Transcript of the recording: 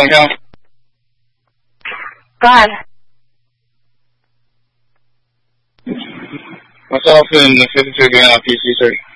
方向。 Go ahead. Myself and the 52 being on PC, sir.